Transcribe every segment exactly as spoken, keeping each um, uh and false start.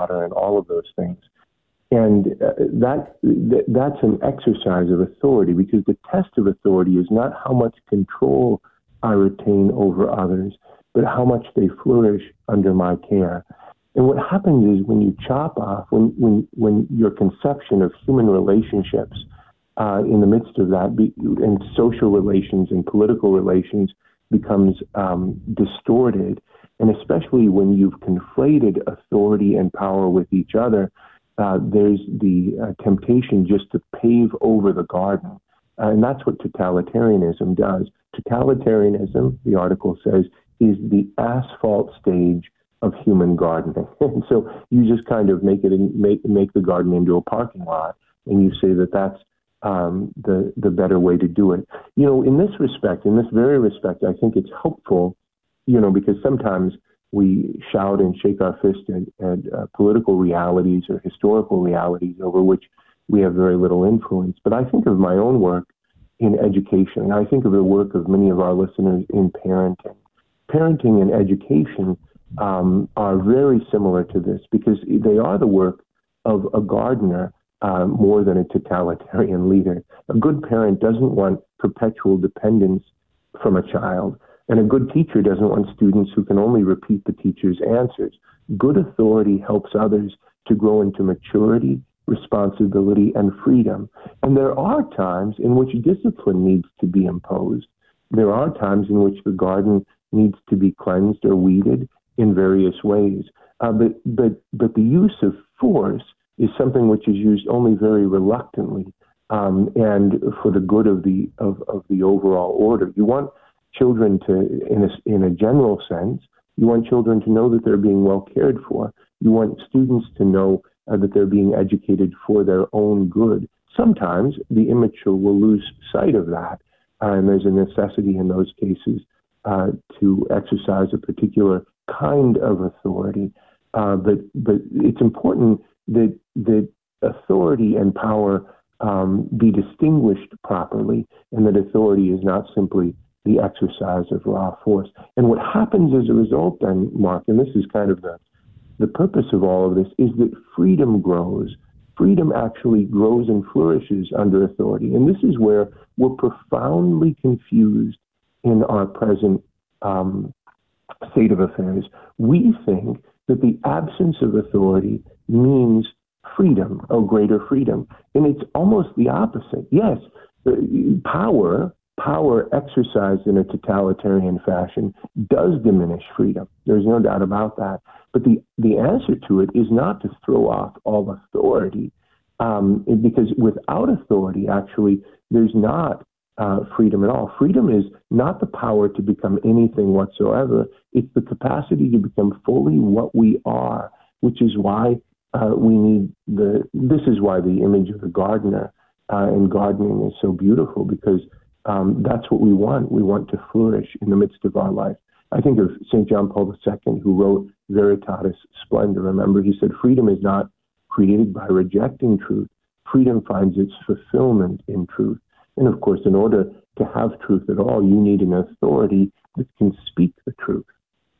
water and all of those things. And uh, that, that that's an exercise of authority, because the test of authority is not how much control I retain over others, but how much they flourish under my care. And what happens is when you chop off, when when, when your conception of human relationships uh, in the midst of that, be, and social relations and political relations becomes um, distorted, and especially when you've conflated authority and power with each other, Uh, there's the uh, temptation just to pave over the garden. Uh, and that's what totalitarianism does. Totalitarianism, the article says, is the asphalt stage of human gardening. And so you just kind of make it make make the garden into a parking lot, and you say that that's um, the the better way to do it. You know, in this respect, in this very respect, I think it's helpful, you know, because sometimes we shout and shake our fist at, at uh, political realities or historical realities over which we have very little influence. But I think of my own work in education. I think of the work of many of our listeners in parenting. Parenting and education um, are very similar to this, because they are the work of a gardener uh, more than a totalitarian leader. A good parent doesn't want perpetual dependence from a child. And a good teacher doesn't want students who can only repeat the teacher's answers. Good authority helps others to grow into maturity, responsibility, and freedom. And there are times in which discipline needs to be imposed. There are times in which the garden needs to be cleansed or weeded in various ways. Uh, but, but, but the use of force is something which is used only very reluctantly um, and for the good of the, of, of the overall order. You want children to, in a, in a general sense, you want children to know that they're being well cared for. You want students to know uh, that they're being educated for their own good. Sometimes the immature will lose sight of that, uh, and there's a necessity in those cases uh, to exercise a particular kind of authority. Uh, but but it's important that that authority and power um, be distinguished properly, and that authority is not simply the exercise of raw force. And what happens as a result then, Mark, and this is kind of the, the purpose of all of this, is that freedom grows. Freedom actually grows and flourishes under authority. And this is where we're profoundly confused in our present um, state of affairs. We think that the absence of authority means freedom, or greater freedom. And it's almost the opposite. Yes, power Power exercised in a totalitarian fashion does diminish freedom. There's no doubt about that. But the, the answer to it is not to throw off all authority, um, because without authority, actually, there's not uh, freedom at all. Freedom is not the power to become anything whatsoever. It's the capacity to become fully what we are, which is why uh, we need the, this is why the image of the gardener uh, in gardening is so beautiful, because Um, that's what we want. We want to flourish in the midst of our life. I think of Saint John Paul the Second, who wrote Veritatis Splendor. Remember, he said, freedom is not created by rejecting truth. Freedom finds its fulfillment in truth. And of course, in order to have truth at all, you need an authority that can speak the truth.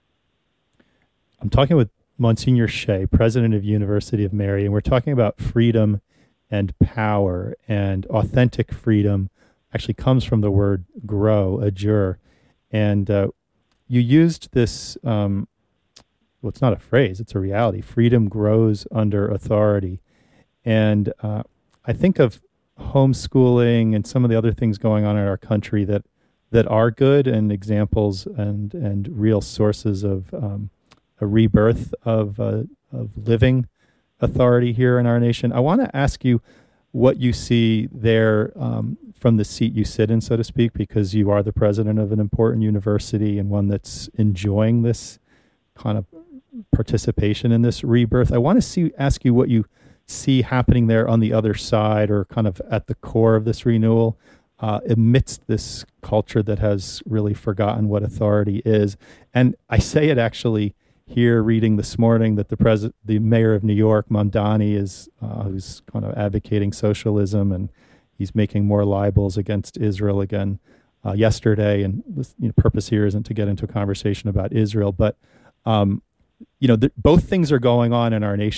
I'm talking with Monsignor Shea, president of University of Mary, and we're talking about freedom and power, and authentic freedom actually comes from the word grow, adjure. And uh, you used this, um, well, it's not a phrase, it's a reality. Freedom grows under authority. And uh, I think of homeschooling and some of the other things going on in our country that that are good, and examples and, and real sources of um, a rebirth of, uh, of living authority here in our nation. I want to ask you what you see there um, from the seat you sit in, so to speak, because you are the president of an important university and one that's enjoying this kind of participation in this rebirth. I want to see, ask you what you see happening there on the other side, or kind of at the core of this renewal, uh, amidst this culture that has really forgotten what authority is. And I say it actually here, reading this morning that the president, the mayor of New York, Mamdani, is uh, who's kind of advocating socialism, and he's making more libels against Israel again uh, yesterday. And the you know, purpose here isn't to get into a conversation about Israel, but um, you know, th- both things are going on in our nation.